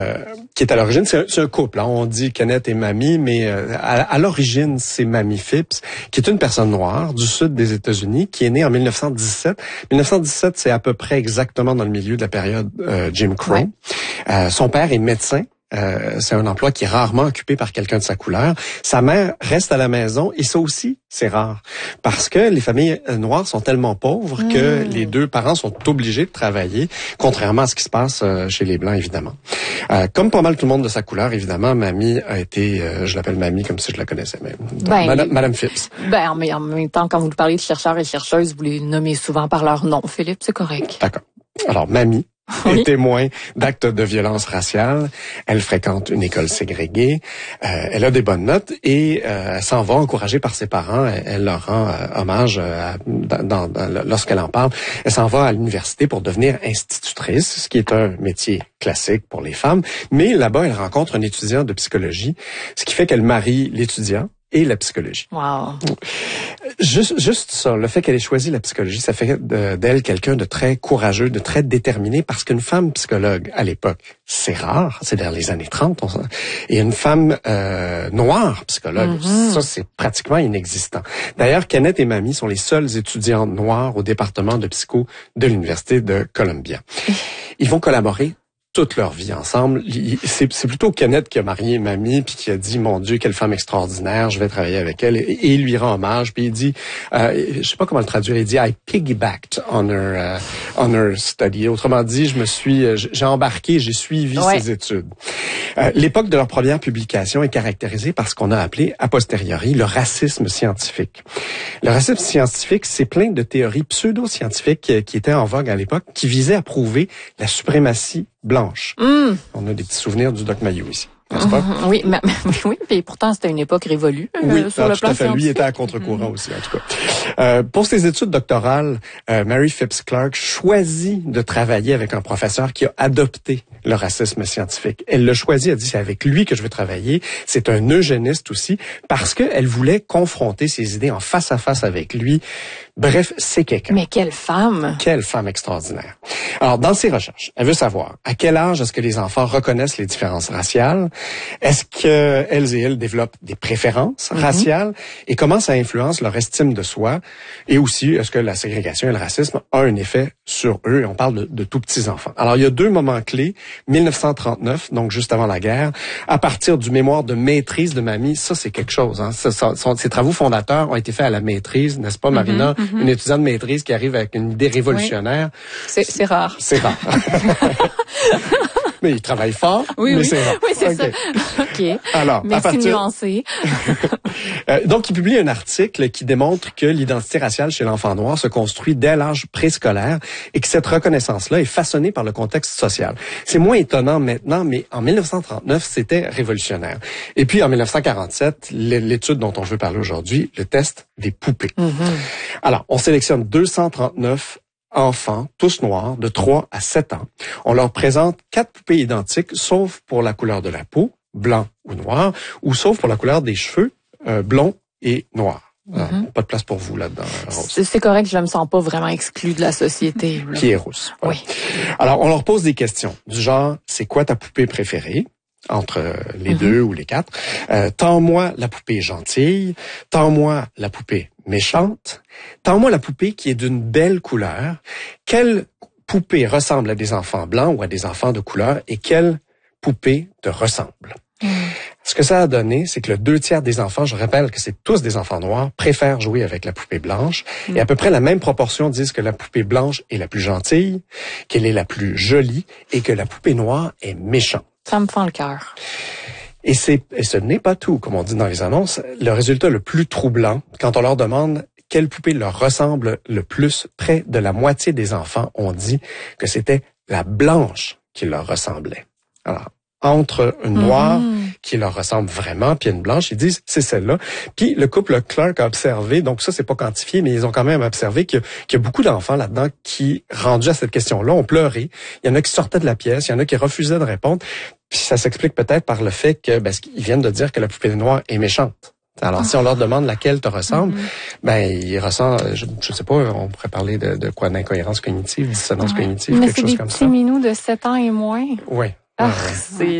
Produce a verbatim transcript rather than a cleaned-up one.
qui est à l'origine, c'est un, c'est un couple. Hein. On dit Kenneth et Mamie, mais euh, à, à l'origine, c'est Mamie Phipps, qui est une personne noire du sud des États-Unis, qui est née en dix-neuf cent dix-sept. dix-neuf cent dix-sept, c'est à peu près exactement dans le milieu de la période euh, Jim Crow. Ouais. Euh, son père est médecin. Euh, c'est un emploi qui est rarement occupé par quelqu'un de sa couleur. Sa mère reste à la maison et ça aussi, c'est rare. Parce que les familles noires sont tellement pauvres mmh. que les deux parents sont obligés de travailler, contrairement à ce qui se passe chez les Blancs, évidemment. Euh, comme pas mal tout le monde de sa couleur, évidemment, Mamie a été, euh, je l'appelle Mamie comme si je la connaissais même. Donc, ben, Madame, Madame Phipps. Ben, mais en même temps, quand vous parlez de chercheurs et chercheuses, vous les nommez souvent par leur nom, Philippe, c'est correct. D'accord. Alors, Mamie est témoin d'actes de violence raciale. Elle fréquente une école ségrégée. Euh, elle a des bonnes notes et euh, elle s'en va encouragée par ses parents. Elle, elle leur rend euh, hommage euh, dans, dans, lorsqu'elle en parle. Elle s'en va à l'université pour devenir institutrice, ce qui est un métier classique pour les femmes. Mais là-bas, elle rencontre un étudiant de psychologie, ce qui fait qu'elle marie l'étudiant et la psychologie. Wow. Juste, juste ça, le fait qu'elle ait choisi la psychologie, ça fait d'elle quelqu'un de très courageux, de très déterminé, parce qu'une femme psychologue, à l'époque, c'est rare, c'est vers les années trente, on sent, et une femme euh, noire psychologue, mm-hmm. ça, c'est pratiquement inexistant. D'ailleurs, Kenneth et Mamie sont les seuls étudiants noirs au département de psycho de l'Université de Columbia. Ils vont collaborer toute leur vie ensemble. C'est, c'est plutôt Kenneth qui a marié Mamie puis qui a dit, mon Dieu, quelle femme extraordinaire, je vais travailler avec elle. Et, et il lui rend hommage. Puis il dit, euh, je sais pas comment le traduire, il dit, I piggybacked on her, uh, on her study. Autrement dit, je me suis, j'ai embarqué, j'ai suivi ouais. ses études. Euh, l'époque de leur première publication est caractérisée par ce qu'on a appelé, a posteriori, le racisme scientifique. Le racisme scientifique, c'est plein de théories pseudo-scientifiques qui, qui étaient en vogue à l'époque, qui visaient à prouver la suprématie blanche. Mm. On a des petits souvenirs du Doc Mayou ici, n'est-ce pas? Mm-hmm. Oui, mais, oui, et pourtant c'était une époque révolue. Oui, euh, sur le tout plan à fait. Lui était à contre-courant mm. aussi, en tout cas. Euh, pour ses études doctorales, euh, Mary Phipps Clark choisit de travailler avec un professeur qui a adopté le racisme scientifique. Elle l'a choisi, elle dit, c'est avec lui que je veux travailler. C'est un eugéniste aussi, parce qu'elle voulait confronter ses idées en face à face avec lui. Bref, c'est quelqu'un. Mais quelle femme! Quelle femme extraordinaire. Alors, dans ses recherches, elle veut savoir à quel âge est-ce que les enfants reconnaissent les différences raciales? Est-ce qu'elles et elles développent des préférences mm-hmm. raciales? Et comment ça influence leur estime de soi? Et aussi, est-ce que la ségrégation et le racisme ont un effet sur eux? Et on parle de, de tout petits enfants. Alors, il y a deux moments clés. dix-neuf cent trente-neuf, donc juste avant la guerre, à partir du mémoire de maîtrise de Mamie, ça, c'est quelque chose. Hein. Ça, ça, son, ses travaux fondateurs ont été faits à la maîtrise, n'est-ce pas, Marina? Mm-hmm. Mm-hmm. Une étudiante de maîtrise qui arrive avec une idée révolutionnaire. Oui. C'est, c'est rare. C'est rare. Mais il travaille fort, oui, mais oui. c'est rare. Oui, c'est okay. ça. OK. Alors, mais à partir... c'est nuancé. euh, donc, il publie un article qui démontre que l'identité raciale chez l'enfant noir se construit dès l'âge préscolaire et que cette reconnaissance-là est façonnée par le contexte social. C'est moins étonnant maintenant, mais en dix-neuf cent trente-neuf, c'était révolutionnaire. Et puis, en dix-neuf cent quarante-sept, l'étude dont on veut parler aujourd'hui, le test des poupées. Mm-hmm. Alors, on sélectionne deux cent trente-neuf enfants, tous noirs, de trois à sept ans. On leur présente quatre poupées identiques, sauf pour la couleur de la peau, blanc ou noir, ou sauf pour la couleur des cheveux, euh, blond et noir. Alors, mm-hmm. Pas de place pour vous là-dedans, Rose. C'est, c'est correct, je ne me sens pas vraiment exclue de la société. Là. Qui est rousse. Voilà. Oui. Alors, on leur pose des questions du genre, c'est quoi ta poupée préférée? Entre les mm-hmm. deux ou les quatre. Euh, tends-moi la poupée gentille, tends-moi la poupée méchante, tends-moi la poupée qui est d'une belle couleur. Quelle poupée ressemble à des enfants blancs ou à des enfants de couleur et quelle poupée te ressemble? Mm. Ce que ça a donné, c'est que le deux tiers des enfants, je rappelle que c'est tous des enfants noirs, préfèrent jouer avec la poupée blanche. Mm. Et à peu près la même proportion disent que la poupée blanche est la plus gentille, qu'elle est la plus jolie et que la poupée noire est méchante. Ça me fend le cœur. Et, c'est, et ce n'est pas tout, comme on dit dans les annonces. Le résultat le plus troublant, quand on leur demande quelle poupée leur ressemble le plus, près de la moitié des enfants ont dit que c'était la blanche qui leur ressemblait. Alors, entre une noire mmh. qui leur ressemble vraiment, puis une blanche, ils disent c'est celle-là. Puis le couple Clark a observé, donc ça c'est pas quantifié, mais ils ont quand même observé qu'il y a, qu'il y a beaucoup d'enfants là-dedans qui, rendus à cette question-là, ont pleuré. Il y en a qui sortaient de la pièce, il y en a qui refusaient de répondre. Puis ça s'explique peut-être par le fait que, ben, ils viennent de dire que la poupée noire est méchante. Alors, oh. si on leur demande laquelle te ressemble, mm-hmm. ben, ils ressentent, je, je sais pas, on pourrait parler de, de quoi, d'incohérence cognitive, dissonance cognitive, mais quelque chose comme ça. Mais c'est des petits minous de sept ans et moins. Oui. Ah, ouais. c'est